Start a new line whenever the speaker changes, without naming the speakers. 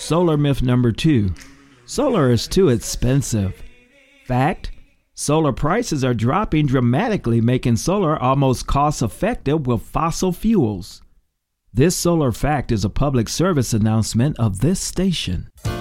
Solar myth number 2. Solar is too expensive. Fact: solar prices are dropping dramatically, making solar almost cost-effective with fossil fuels. This solar fact is a public service announcement of this station.